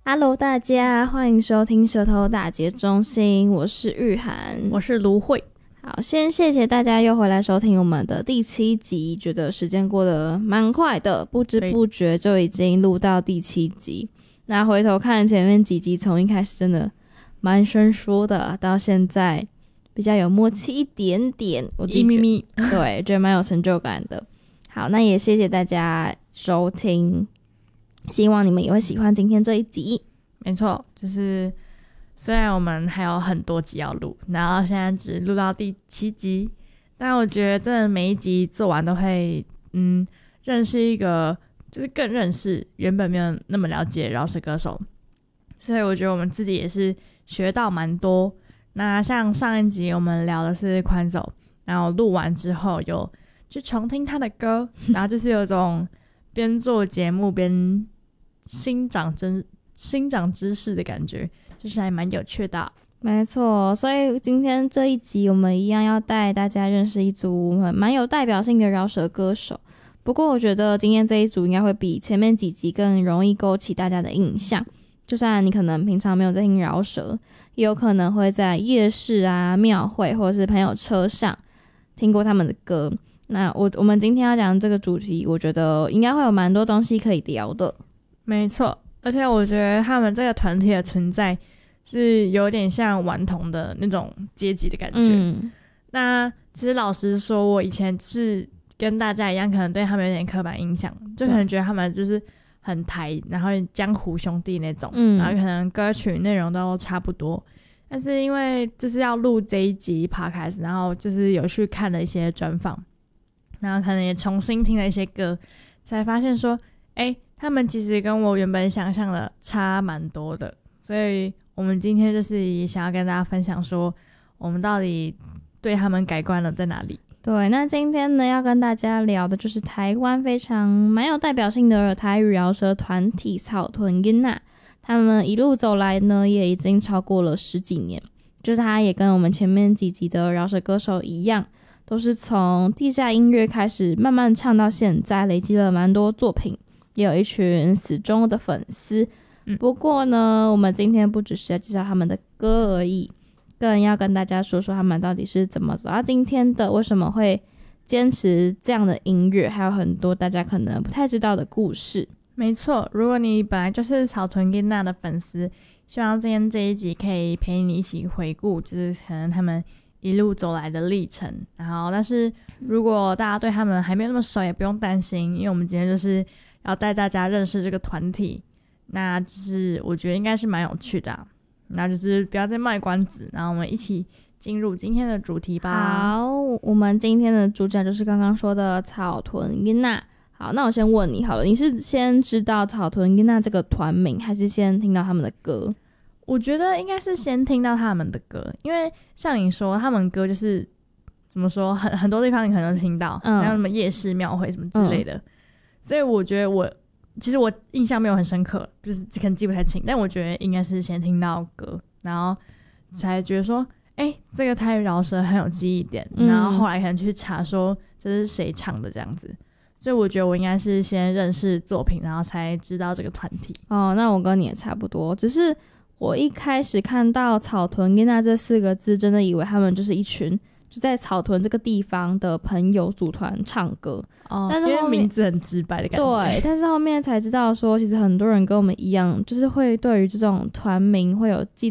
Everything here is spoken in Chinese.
Hello， 大家欢迎收听舌头打结中心，我是玉涵， 我是卢慧。 好，先谢谢大家又回来收听我们的第7集，觉得时间过得蛮快的，不知不觉就已经录到第7集。那回头看前面几集，从一开始真的蛮生疏的，到现在比较有默契一点点，我自己觉得对，觉得蛮有成就感的。好，那也谢谢大家收听，希望你们也会喜欢今天这一集。 没错，就是虽然我们还有很多集要录，然后现在只录到第7集，但我觉得真的每一集做完都会认识一个，就是更认识原本没有那么了解饶舌歌手，所以我觉得我们自己也是学到蛮多。那像上一集我们聊的是宽手，然后录完之后有去重听他的歌，然后就是有种边做节目边新长知识的感觉，就是还蛮有趣的。 没错，所以今天这一集我们一样要带大家认识一组蛮有代表性的饶舌歌手。不过我觉得今天这一组应该会比前面几集更容易勾起大家的印象，就算你可能平常没有在听饶舌，也有可能会在夜市啊、庙会或者是朋友车上听过他们的歌。那我们今天要讲这个主题，我觉得应该会有蛮多东西可以聊的。 没错，而且我觉得他们这个团体的存在是有点像顽童的那种阶级的感觉。那其实老实说，我以前是跟大家一样，可能对他们有点刻板印象，就可能觉得他们就是很台，然后江湖兄弟那种，然后可能歌曲内容都差不多。但是因为就是要录这一集 podcast， 然后就是有去看了一些专访，然后可能也重新听了一些歌，才发现说他们其实跟我原本想象的差蛮多的。所以我们今天就是也想要跟大家分享说，我们到底对他们改观了在哪里。 对，那今天呢要跟大家聊的就是台湾非常蛮有代表性的台语饶舌团体草屯音娜。他们一路走来呢也已经超过了10几年，就是他也跟我们前面几集的饶舌歌手一样，都是从地下音乐开始慢慢唱到现在，累积了蛮多作品，也有一群死忠的粉丝。不过呢，我们今天不只是要介绍他们的歌而已，更要跟大家说说他们到底是怎么走到今天的，为什么会坚持这样的音乐，还有很多大家可能不太知道的故事。 没错，如果你本来就是草屯音娜的粉丝，希望今天这一集可以陪你一起回顾，就是可能他们一路走来的历程。然后但是如果大家对他们还没有那么熟，也不用担心，因为我们今天就是要带大家认识这个团体，那就是我觉得应该是蛮有趣的那就是不要再卖关子，然后我们一起进入今天的主题吧。 好，我们今天的主角就是刚刚说的草屯音娜。好，那我先问你好了，你是先知道草屯音娜这个团名，还是先听到他们的歌？ 我觉得应该是先听到他们的歌，因为像你说他们歌就是怎么说，很多地方你可能都听到，像什么夜市庙会什么之类的，所以我觉得其实我印象没有很深刻，就是可能记不太清，但我觉得应该是先听到歌，然后才觉得说这个台语饶舌很有记忆点，然后后来可能去查说这是谁唱的这样子。所以我觉得我应该是先认识作品，然后才知道这个团体。 那我跟你也差不多，只是我一开始看到草屯音娜这4个字，真的以为他们就是一群就在草屯这个地方的朋友组团唱歌。但是后面因为名字很直白的感觉。 对，但是后面才知道说，其实很多人跟我们一样，就是会对于这种团名会有既